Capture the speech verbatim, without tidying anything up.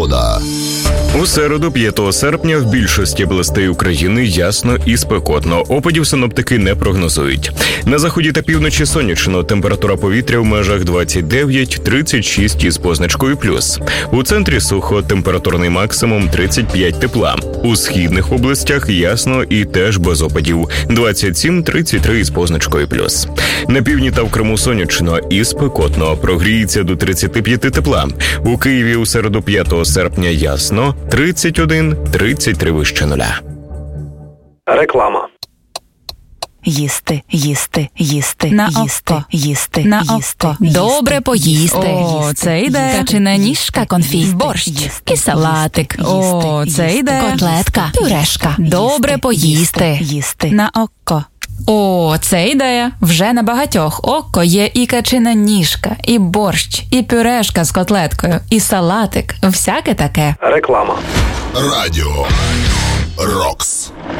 погода. У середу, п'ятого серпня, в більшості областей України ясно і спекотно. Опадів синоптики не прогнозують. На заході та півночі сонячно. Температура повітря в межах двадцять дев'ять - тридцять шість із позначкою плюс. У центрі сухо, температурний максимум тридцять п'ять тепла. У східних областях ясно і теж без опадів. двадцять сім - тридцять три із позначкою плюс. На півдні та в Криму сонячно і спекотно. Прогріється до тридцяти п'яти тепла. У Києві у середу, п'ятого серпня ясно. тридцять один - тридцять три вище нуля. Реклама. Їсти, їсти, їсти, на їсти, око, їсти, на їсти, око. їсти, Добре поїсти. їсти, О, це ідея. Качина ніжка, конфіт, борщ, і салатик. О, це ідея. Котлетка, пюрешка. Добре поїсти. Їсти. На око. О, це ідея. Вже на багатьох око є і качина ніжка, і борщ, і пюрешка з котлеткою, і салатик. Всяке таке. Реклама. Радіо Рокс.